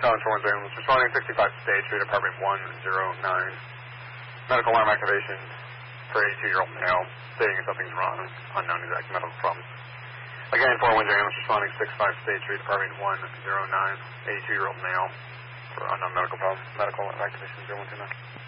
Collins 410 ambulance responding 65 State Street, apartment 109. Medical alarm activation for 82-year-old male, stating something's wrong, unknown exact medical problems. Again, 410 ambulance responding 65 State Street, apartment 109, 82-year-old male for unknown medical problem. Medical activation 0129.